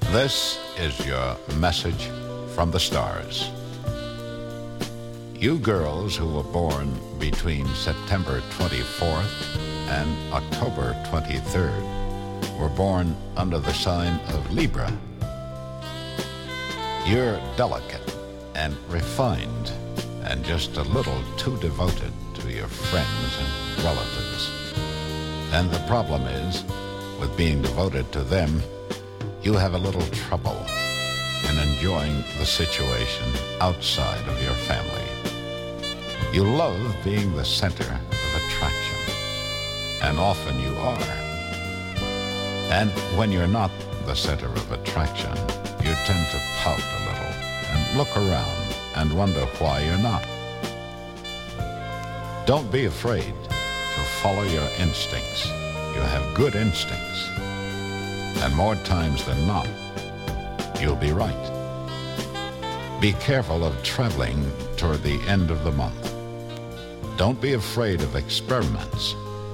This is your message from the stars. You girls who were born between September 24th and October 23rd were born under the sign of Libra. You're delicate and refined and just a little too devoted to your friends and relatives. And the problem is, with being devoted to them, you have a little trouble in enjoying the situation outside of your family. You love being the center of attraction, and often you are. And when you're not the center of attraction, you tend to pout a little and look around and wonder why you're not. Don't be afraid to follow your instincts. You have good instincts. And more times than not, you'll be right. Be careful of traveling toward the end of the month. Don't be afraid of experiments.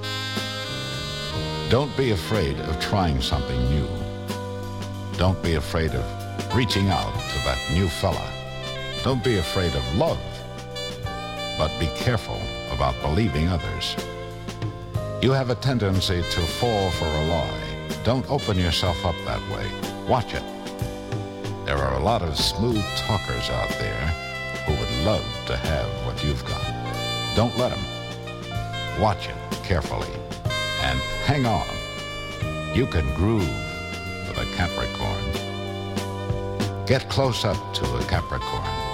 Don't be afraid of trying something new. Don't be afraid of reaching out to that new fella. Don't be afraid of love, but be careful about believing others. You have a tendency to fall for a lie. Don't open yourself up that way. Watch it. There are a lot of smooth talkers out there who would love to have what you've got. Don't let them. Watch it carefully and hang on. You can groove with a Capricorn. Get close up to a Capricorn.